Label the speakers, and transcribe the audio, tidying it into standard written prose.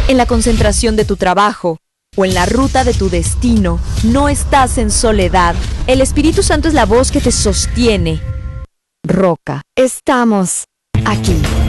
Speaker 1: En la concentración de tu trabajo o en la ruta de tu destino, no estás en soledad. El Espíritu Santo es la voz que te sostiene. Roca, estamos aquí.